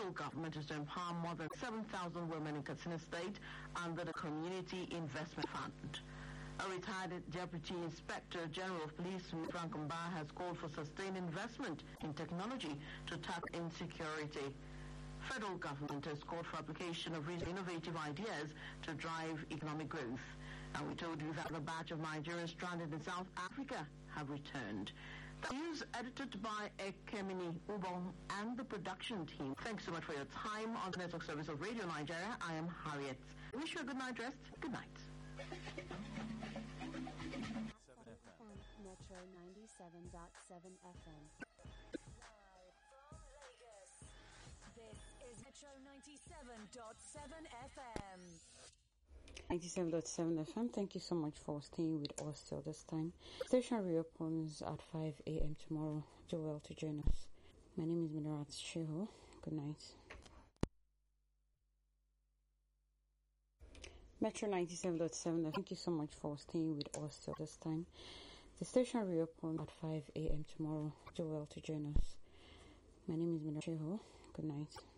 federal government is to empower more than 7,000 women in Katsina State under the Community Investment Fund. A retired Deputy Inspector General of Police, Frank Mba, has called for sustained investment in technology to tackle insecurity. Federal government has called for application of innovative ideas to drive economic growth. And we told you that the batch of Nigerians stranded in South Africa have returned. The news edited by Ekemini Ubong and the production team. Thanks so much for your time on the network service of Radio Nigeria. I am Harriet. I wish you a good night rest. Good night. Metro 97.7 FM. This is Metro 97.7 FM. 97.7 FM. Thank you so much for staying with us till this time. Station reopens at 5 a.m. tomorrow. Do well to join us. My name is Minarat Sheho. Good night. Metro 97.7 FM. Thank you so much for staying with us till this time. The station reopens at 5 a.m. tomorrow. Do well to join us. My name is Minarat Sheho. Good night.